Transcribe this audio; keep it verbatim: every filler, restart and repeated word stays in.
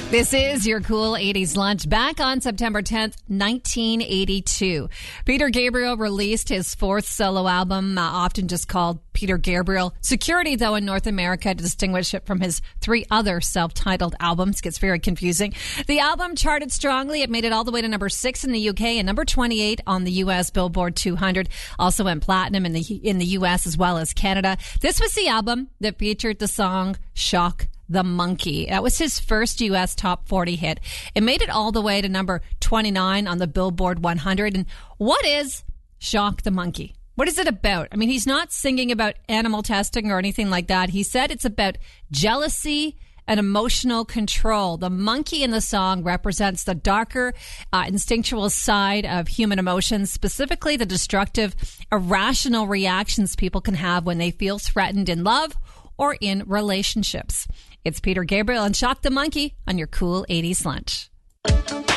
This is your Cool eighties Lunch, back on September tenth, nineteen eighty-two. Peter Gabriel released his fourth solo album, uh, often just called Peter Gabriel. Security, though, in North America, to distinguish it from his three other self-titled albums. Gets very confusing. The album charted strongly. It made it all the way to number six in the U K and number twenty-eight on the U S Billboard two hundred. Also went platinum in the in the U S as well as Canada. This was the album that featured the song Shock the Monkey. That was his first U S top forty hit. It made it all the way to number twenty-nine on the Billboard one hundred. And what is Shock the Monkey? What is it about? I mean, he's not singing about animal testing or anything like that. He said it's about jealousy and emotional control. The monkey in the song represents the darker, uh, instinctual side of human emotions, specifically the destructive, irrational reactions people can have when they feel threatened in love or in relationships. It's Peter Gabriel and Shock the Monkey on your Cool eighties Lunch.